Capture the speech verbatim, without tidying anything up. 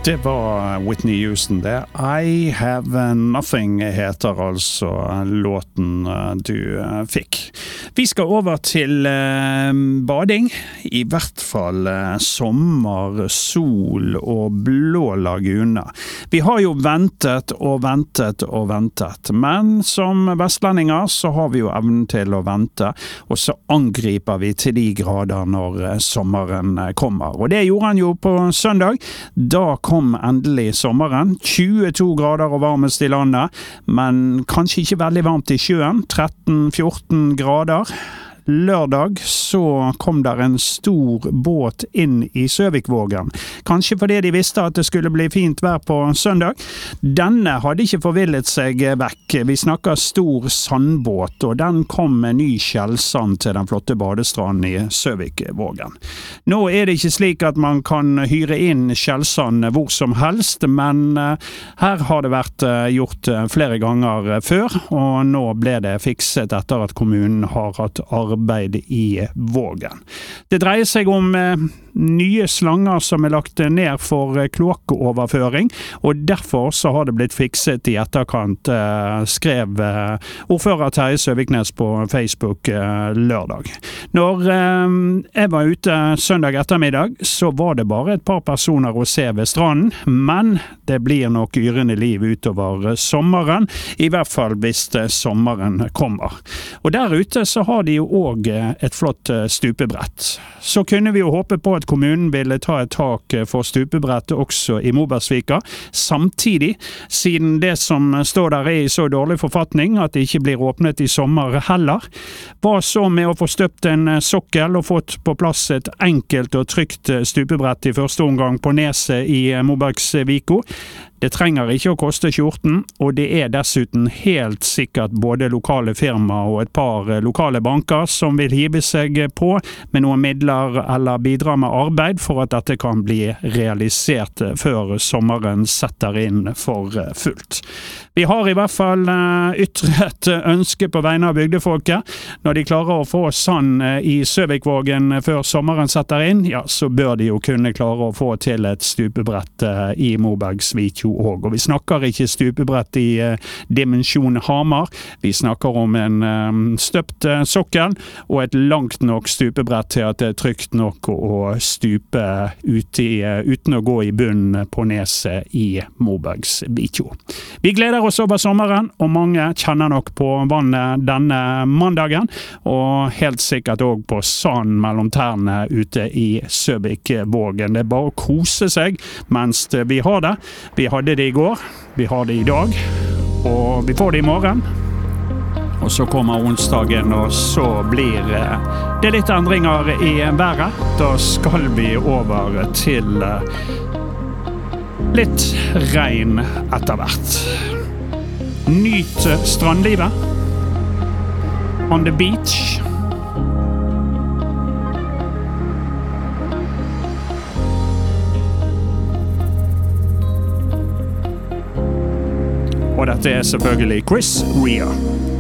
Det var Whitney Houston det. I Have Nothing heter altså låten du fikk. Vi skal over til eh, bading, i hvert fall eh, sommer, sol og blå laguna. Vi har jo ventet og ventet og ventet, men som vestlendinger så har vi jo evnen til å vente, og så angriper vi til de grader når eh, sommeren kommer. Og det gjorde han jo på søndag. Da kom endelig sommeren. tjueto grader og varmest i landet, men kanskje ikke veldig varmt i sjøen. tretten fjorten grader. Lørdag så kom der en stor båt inn i Søvikvågen. Kanskje fordi de visste at det skulle bli fint vær på søndag. Denne hadde ikke forvillet seg vekk. Vi snakker stor sandbåt, og den kom med ny skjellsand til den flotte badestranden i Søvikvågen. Nå er det ikke slik at man kan hyre inn skjellsand hvor som helst, men her har det vært gjort flere ganger før, og nå ble det fikset etter at kommunen har hatt arbeid arbeid i Vågen. Det dreier seg om eh, nye slanger som er lagt ned for eh, kloakkoverføring, og derfor så har det blitt fikset i etterkant, eh, skrev eh, ordfører Terje Søviknes på Facebook eh, lørdag. Når eh, jeg var ute søndag ettermiddag, så var det bare et par personer å se ved stranden, men det blir nok yrende liv utover sommeren, i hvert fall hvis sommeren kommer. Og der ute så har de jo også et flott stupebrett. Så kunne vi jo håpe på at kommunen ville ta et tak for stupebrettet også i Mobergsvika, samtidig, siden det som står der er i så dårlig forfatning at det ikke blir åpnet i sommer heller. Hva så med å få støpt en sokkel og fått på plass et enkelt og trygt stupebrett i første omgang på Neset i Mobergsvika? Det trenger ikke å koste skjorten, og det er dessuten helt sikkert både lokale firma og et par lokale banker som vil hive seg på med noen midler eller bidra med arbeid for at dette kan bli realisert før sommeren setter inn for fullt. Vi har i hvert fall ytret ønske på vegne av bygdefolket. Når de klarer å få sand i Søvikvågen før sommeren setter inn, ja, så bør de jo kunne klare å få til et stupebrett i Mobergsvika òg. Og vi snakker ikke stupebrett i uh, dimensjon Hamar. Vi snakker om en um, støpt uh, sokkel og et langt nok stupebrett til at det er trygt nok å stupe ut i, uh, uten å gå i bunnen på Neset i Mobergsvika. Vi gleder oss over sommeren, og mange kjenner nok på vannet denne mandagen, og helt sikkert også på sand mellom tærne ute i Søvikvågen. Det er bare å kose seg mens vi har det. Vi hadde det i går, vi har det i dag, og vi får det i morgen. Og så kommer onsdagen, og så blir det litt endringer i været. Da skal vi over til litt regn etter hvert. Nyt strandlivet. On the beach. Og dette er selvfølgelig Chris Rea.